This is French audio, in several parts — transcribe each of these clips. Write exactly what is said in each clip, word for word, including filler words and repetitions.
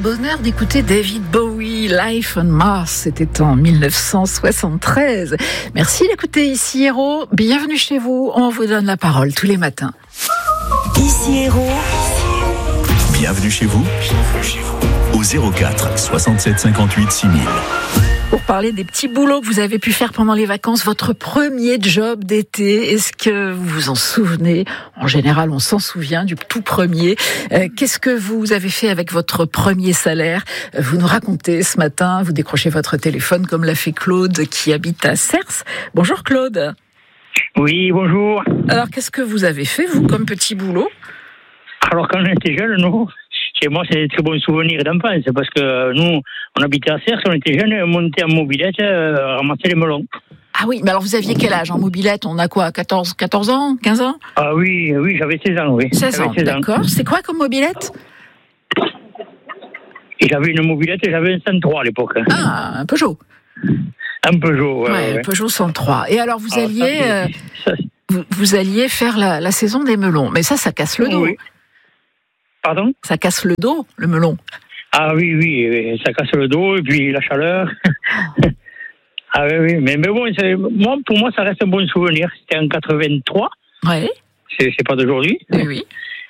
bonheur d'écouter David Bowie, Life on Mars. C'était en dix-neuf cent soixante-treize. Merci d'écouter Ici Héros. Bienvenue chez vous. On vous donne la parole tous les matins. Ici Héros. Bienvenue chez vous. Bienvenue chez vous. Au zéro quatre soixante-sept cinquante-huit six mille. Pour parler des petits boulots que vous avez pu faire pendant les vacances, votre premier job d'été, est-ce que vous vous en souvenez ? En général, on s'en souvient du tout premier. Euh, qu'est-ce que vous avez fait avec votre premier salaire ? Vous nous racontez ce matin, vous décrochez votre téléphone comme l'a fait Claude qui habite à Cers. Bonjour Claude. Oui, bonjour. Alors, qu'est-ce que vous avez fait, vous, comme petit boulot ? Alors, quand j'étais jeune, nous, chez moi, c'est des très bons souvenirs d'enfance, parce que nous, on habitait à Cers, on était jeunes, on montait en mobilette, euh, ramasser les melons. Ah oui, mais alors vous aviez quel âge en mobilette ? On a quoi, quatorze, quatorze ans, quinze ans ? Ah oui, oui, j'avais seize ans, oui. seize ans, d'accord. C'est quoi comme mobilette ? Et j'avais une mobilette et j'avais un cent trois à l'époque. Ah, un Peugeot. Un Peugeot, ouais. Ouais, ouais. Peugeot cent trois. Et alors, vous Ah, alliez, ça, euh, ça, vous, vous alliez faire la, la saison des melons. Mais ça, ça casse le dos. Oui. Pardon ? Ça casse le dos, le melon. Ah oui, oui, oui, ça casse le dos et puis la chaleur. Ah oui, oui, mais, mais bon, c'est, moi, pour moi, ça reste un bon souvenir. C'était en quatre-vingt-trois. Ouais. C'est, c'est pas d'aujourd'hui. Oui, oui.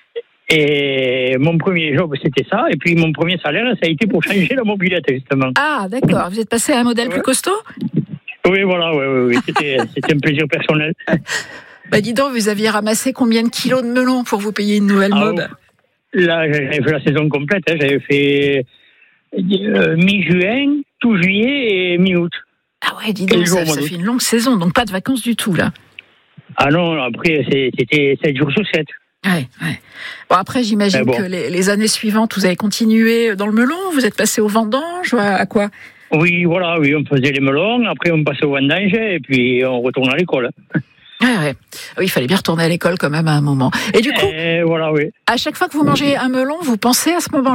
Et mon premier job, c'était ça. Et puis mon premier salaire, ça a été pour changer la mobilette, justement. Ah, d'accord. Vous êtes passé à un modèle Ouais. plus costaud ? Oui, voilà, oui, oui, oui. C'était, c'était un plaisir personnel. Bah, dis donc, vous aviez ramassé combien de kilos de melons pour vous payer une nouvelle Ah, mob ? Là, j'avais fait la saison complète. Hein. J'avais fait euh, mi-juin, tout juillet et mi-août. Ah ouais, dis donc, ça, ça fait une longue saison. Donc pas de vacances du tout, là. Ah non, après, c'était sept jours sur sept. Ouais, ouais. Bon, après, j'imagine bon. que les, les années suivantes, vous avez continué dans le melon, vous êtes passé au vendange, à, à quoi ? Oui, voilà, oui, on faisait les melons, après on passait au vendange et puis on retourne à l'école. Ouais, ouais. Oui, il fallait bien retourner à l'école quand même à un moment. Et du coup, et voilà, oui. à chaque fois que vous mangez un melon, vous pensez à ce moment-là ?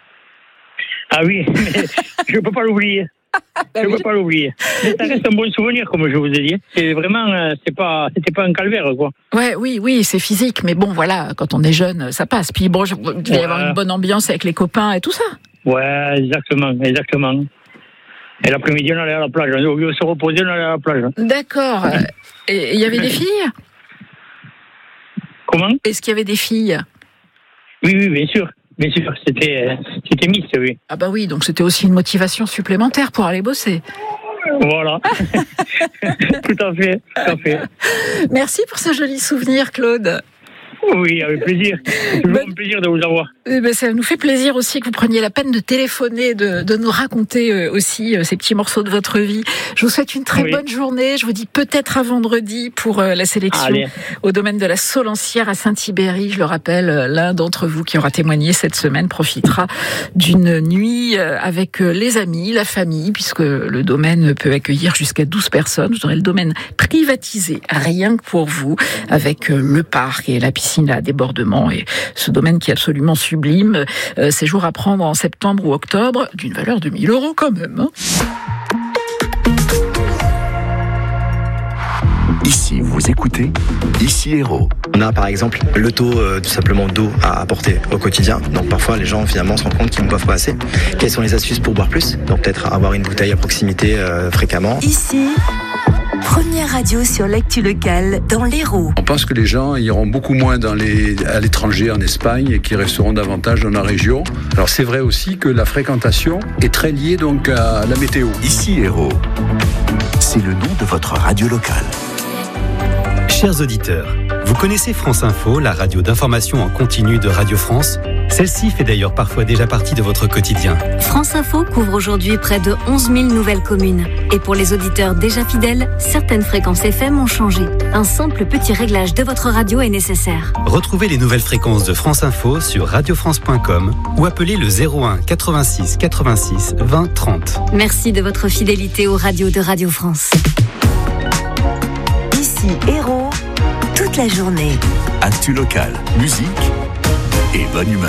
Ah oui, mais je ne peux pas l'oublier. Je ne peux pas l'oublier. Mais ça reste un bon souvenir, comme je vous ai dit. C'est vraiment, c'est pas, c'était pas un calvaire, quoi. Ouais, oui, oui, c'est physique, mais bon, voilà, quand on est jeune, ça passe. Puis bon, il devait y ouais. avoir une bonne ambiance avec les copains et tout ça. Ouais, exactement, exactement. Et l'après-midi, on allait à la plage. Au lieu de se reposer, on allait à la plage. D'accord. Et il y avait des filles ? Comment ? Est-ce qu'il y avait des filles ? Oui, oui, bien sûr. Bien sûr, c'était, c'était mixte, oui. Ah bah oui, donc c'était aussi une motivation supplémentaire pour aller bosser. Voilà. Tout à fait, tout à fait. Merci pour ce joli souvenir, Claude. Oui, avec plaisir. C'est toujours ben, un plaisir de vous avoir. Eh ben, ça nous fait plaisir aussi que vous preniez la peine de téléphoner, de, de nous raconter aussi ces petits morceaux de votre vie. Je vous souhaite une très oui. bonne journée. Je vous dis peut-être à vendredi pour la sélection Allez. Au domaine de la Solancière à Saint-Thibéry. Je le rappelle, l'un d'entre vous qui aura témoigné cette semaine profitera d'une nuit avec les amis, la famille, puisque le domaine peut accueillir jusqu'à douze personnes. Vous aurez le domaine privatisé, rien que pour vous, avec le parc et la piscine à débordement et ce domaine qui est absolument sublime. Euh, séjour à prendre en septembre ou octobre d'une valeur de mille euros quand même. Hein. Ici, vous écoutez Ici Héros. On a par exemple le taux euh, tout simplement d'eau à apporter au quotidien. Donc parfois les gens finalement se rendent compte qu'ils ne boivent pas assez. Quelles sont les astuces pour boire plus ? Donc peut-être avoir une bouteille à proximité euh, fréquemment. Ici, première radio sur l'actu locale dans l'Hérault. On pense que les gens iront beaucoup moins dans les, à l'étranger, en Espagne, et qu'ils resteront davantage dans la région. Alors c'est vrai aussi que la fréquentation est très liée donc à la météo. Ici Héros, c'est le nom de votre radio locale. Chers auditeurs, vous connaissez France Info, la radio d'information en continu de Radio France ? Celle-ci fait d'ailleurs parfois déjà partie de votre quotidien. France Info couvre aujourd'hui près de onze mille nouvelles communes. Et pour les auditeurs déjà fidèles, certaines fréquences F M ont changé. Un simple petit réglage de votre radio est nécessaire. Retrouvez les nouvelles fréquences de France Info sur radio france point com ou appelez le zéro un quatre-vingt-six quatre-vingt-six vingt trente. Merci de votre fidélité aux radios de Radio France. Ici Héros, toute la journée. Actu locale, musique et bonne humeur.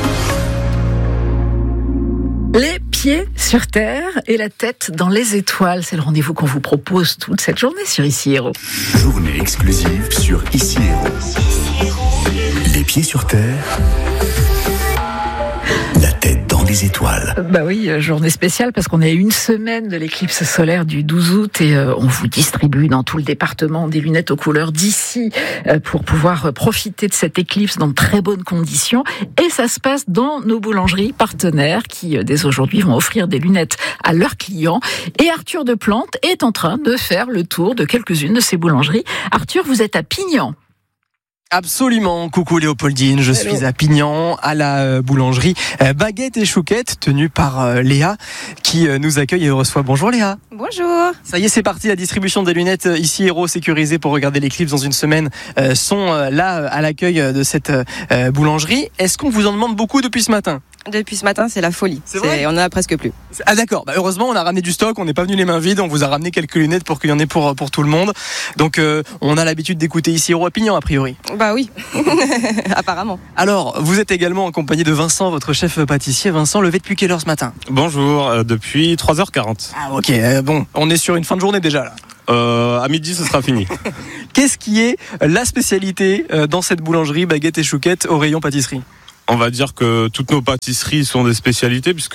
Les pieds sur terre et la tête dans les étoiles, c'est le rendez-vous qu'on vous propose toute cette journée sur Ici Héros. Journée exclusive sur Ici Héros. Les pieds sur terre, la tête dans les les étoiles. Bah oui, journée spéciale parce qu'on est à une semaine de l'éclipse solaire du douze août et euh, on vous distribue dans tout le département des lunettes aux couleurs d'ici euh, pour pouvoir profiter de cette éclipse dans de très bonnes conditions. Et ça se passe dans nos boulangeries partenaires qui, euh, dès aujourd'hui, vont offrir des lunettes à leurs clients. Et Arthur de Plante est en train de faire le tour de quelques-unes de ces boulangeries. Arthur, vous êtes à Pignan. Absolument. Coucou Léopoldine, je Hello. suis à Pignan, à la boulangerie Baguette et Chouquette, tenue par Léa, qui nous accueille et reçoit. Bonjour Léa. Bonjour. Ça y est, c'est parti, la distribution des lunettes ici Héros sécurisées pour regarder l'éclipse dans une semaine sont là à l'accueil de cette boulangerie. Est-ce qu'on vous en demande beaucoup depuis ce matin ? Depuis ce matin, c'est la folie. C'est vrai ? C'est, on en a presque plus. Ah d'accord, bah, heureusement on a ramené du stock, on n'est pas venu les mains vides, on vous a ramené quelques lunettes pour qu'il y en ait pour, pour tout le monde. Donc euh, on a l'habitude d'écouter ici Héros à Pignan a priori. Bah oui, apparemment. Alors, vous êtes également accompagné de Vincent, votre chef pâtissier. Vincent, levé depuis quelle heure ce matin ? Bonjour, euh, depuis trois heures quarante. Ah ok, euh, bon, on est sur une fin de journée déjà là. Euh, à midi, ce sera fini. Qu'est-ce qui est la spécialité euh, dans cette boulangerie Baguette et Chouquette au rayon pâtisserie ? On va dire que toutes nos pâtisseries sont des spécialités puisque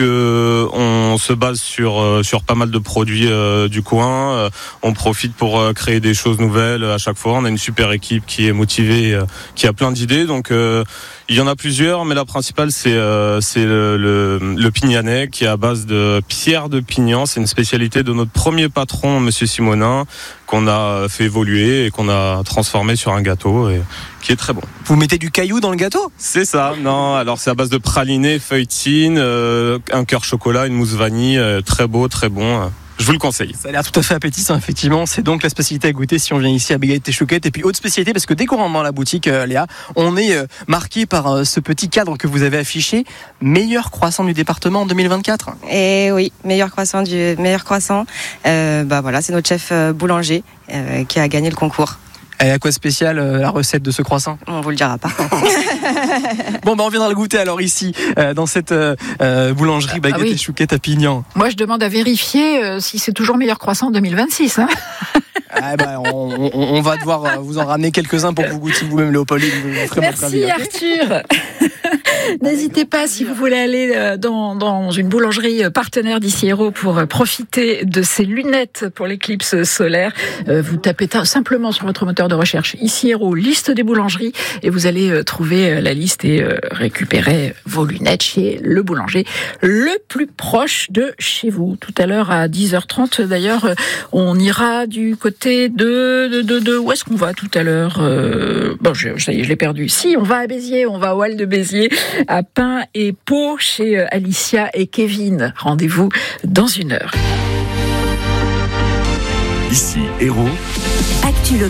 on se base sur sur pas mal de produits euh, du coin. On profite pour euh, créer des choses nouvelles à chaque fois. On a une super équipe qui est motivée, euh, qui a plein d'idées. Donc euh, il y en a plusieurs, mais la principale c'est euh, c'est le, le, le pignanais qui est à base de pierre de pignan. C'est une spécialité de notre premier patron, Monsieur Simonin, qu'on a fait évoluer et qu'on a transformé sur un gâteau et qui est très bon. Vous mettez du caillou dans le gâteau ? C'est ça, non, alors c'est à base de praliné, feuilletine, euh, un cœur chocolat, une mousse vanille, euh, très beau, très bon. Euh, je vous le conseille. Ça a l'air tout à fait appétissant, effectivement. C'est donc la spécialité à goûter si on vient ici à Baguette et Chouquette. Et puis autre spécialité, parce que dès qu'on rentre dans la boutique, euh, Léa, on est euh, marqué par euh, ce petit cadre que vous avez affiché, meilleur croissant du département en deux mille vingt-quatre. Et oui, meilleur croissant du meilleur croissant. Euh, bah voilà, c'est notre chef euh, boulanger euh, qui a gagné le concours. Et à quoi spécial euh, la recette de ce croissant ? On vous le dira pas. Bon, bah on viendra le goûter alors ici, euh, dans cette euh, euh, boulangerie Baguette ah oui. et Chouquette à Pignan. Moi, je demande à vérifier euh, si c'est toujours meilleur croissant en deux mille vingt-six. Hein. Ah bah, on, on, on va devoir vous en ramener quelques-uns pour que vous goûtiez vous-même, Léopoldine. Vous Merci Arthur. N'hésitez pas, si vous voulez aller dans, dans une boulangerie partenaire d'Ici Héros pour profiter de ces lunettes pour l'éclipse solaire, vous tapez simplement sur votre moteur de recherche Ici Héros, liste des boulangeries, et vous allez trouver la liste et récupérer vos lunettes chez le boulanger le plus proche de chez vous. Tout à l'heure à dix heures trente, d'ailleurs, on ira du côté de... de, de, de où est-ce qu'on va tout à l'heure euh, Bon, je, ça y est, je l'ai perdu. Si, on va à Béziers, on va au Hall de Béziers, à Pain et Pau, chez Alicia et Kevin. Rendez-vous dans une heure. Ici Héros. Actu